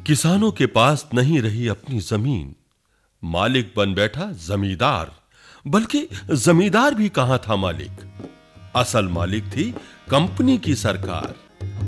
किसानों के पास नहीं रही अपनी जमीन, मालिक बन बैठा जमींदार। बल्कि जमींदार भी कहां था मालिक, असल मालिक थी कंपनी की सरकार।